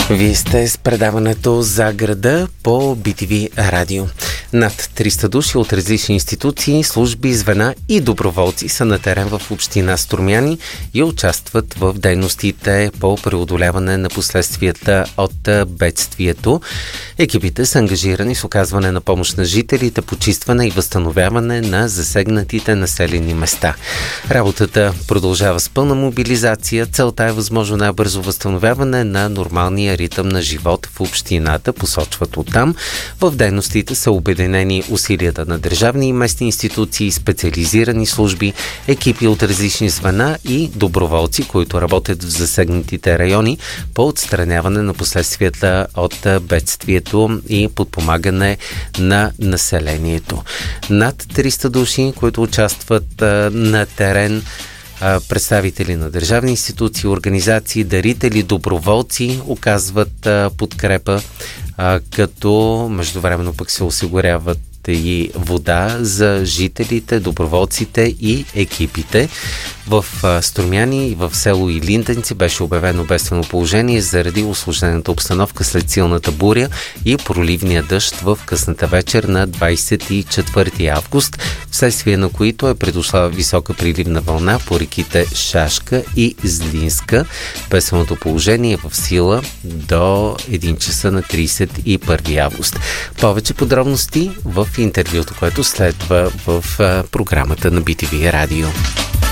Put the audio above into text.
Вие сте с предаването за града по BTV Радио. Над 300 души от различни институции, служби, звена и доброволци са на терен в община Струмяни и участват в дейностите по преодоляване на последствията от бедствието. Екипите са ангажирани с оказване на помощ на жителите, почистване и възстановяване на засегнатите населени места. Работата продължава с пълна мобилизация. Целта е възможно най-бързо възстановяване на нормалния ритъм на живот в общината, посочват оттам. В дейностите са обединени усилията на държавни и местни институции, специализирани служби, екипи от различни звена и доброволци, които работят в засегнатите райони по отстраняване на последствията от бедствието и подпомагане на населението. Над 300 души, които участват на терен, представители на държавни институции, организации, дарители, доброволци оказват подкрепа, като междувременно пък се осигуряват и вода за жителите, доброволците и екипите. В Струмяни и в село Илинденци беше обявено бедствено положение заради усложнената обстановка след силната буря и проливния дъжд в късната вечер на 24 август, вследствие на които е предошла висока приливна вълна по реките Шашка и Злинска. Бедственото положение е в сила до 1 часа на 31 август. Повече подробности в интервюто, което следва в програмата на BTV Радио.